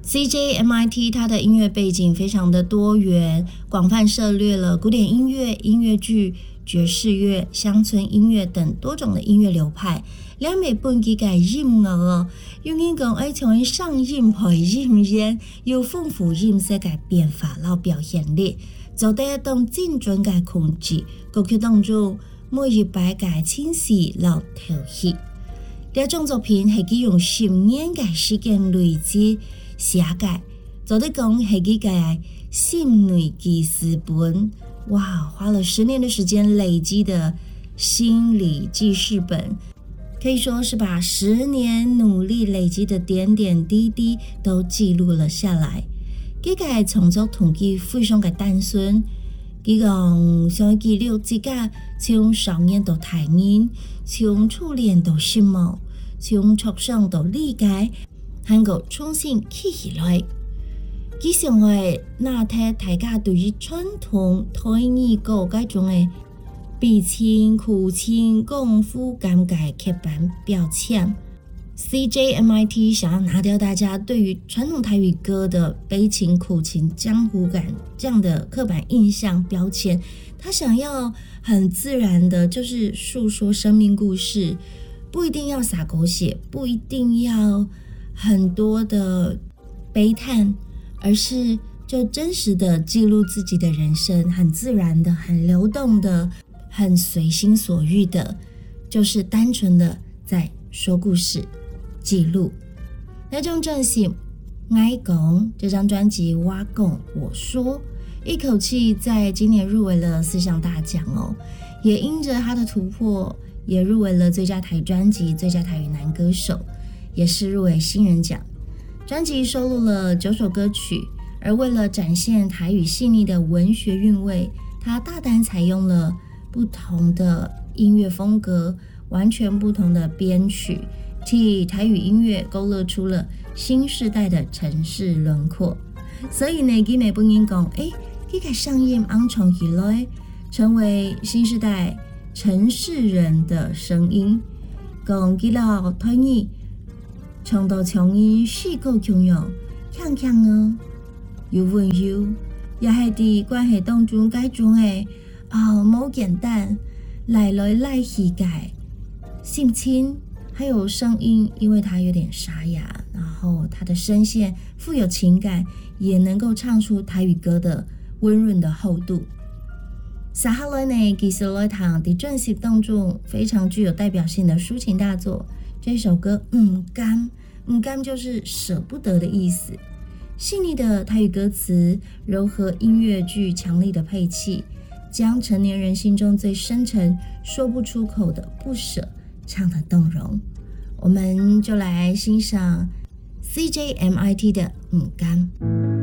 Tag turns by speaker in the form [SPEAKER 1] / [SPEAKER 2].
[SPEAKER 1] CJMIT 它的音乐背景非常的多元，广泛涉猎了古典音乐、音乐剧、爵士乐、乡村音乐等多种的音乐流派。两美本佢嘅音樂哦，用英講愛從上音配音間，有豐富音色嘅變化和表現力，做得當精準嘅控制，歌曲當中每一擺嘅清晰和調戲。呢種作品係佢用10年嘅時間累積寫嘅，做得講係佢嘅心內記事本，哇，花了10年的時間累積的心理記事本。可以說是把10年努力累積的點點滴滴都記錄了下來。佢嘅創作動機非常嘅單純，佢講想記錄自己從少年到大人，從初戀到心目，從創傷到理解，能夠重新起來。佢想係那睇大家對於傳統台語歌嗰種嘅悲情、苦情、功夫、尷尬、刻板標籤。CJMIT 想要拿掉大家對於傳統台語歌的悲情、苦情、江湖感這樣的刻板印象標籤，他想要很自然的，就是訴說生命故事，不一定要灑狗血，不一定要很多的悲嘆，而是就真實的記錄自己的人生，很自然的、很流動的、很隨心所欲的，就是單純的在說故事、記錄。那種正是愛講這張專輯，我講我說，一口氣在今年入圍了4項大獎哦，也因着他的突破，也入圍了最佳台語專輯、最佳台語男歌手，也是入圍新人獎。專輯收錄了9首歌曲，而為了展現台語細膩的文學韻味，他大膽採用了不同的音樂風格，完全不同的編曲，替台語音樂勾勒出了新世代的城市輪廓。所以呢，佢咪本人講，佢嘅聲音昂重起來，成為新世代城市人的聲音。講佢老台語唱到唱音四個腔樣，強強哦，又溫柔，也係喺關係當中嗰種嘅冇簡單，來來去嘅性情，還有聲音，因為它有點沙啞，然後它的聲線富有情感，也能夠唱出台語歌的溫潤的厚度。接下來呢，其實來談喺專輯當中非常具有代表性的抒情大作，這首歌唔甘就是捨不得的意思。細膩的台語歌詞，柔和音樂劇強力的配器，將成年人心中最深沉說不出口的不捨唱得動容。我們就來欣賞 CJMIT 的唔甘。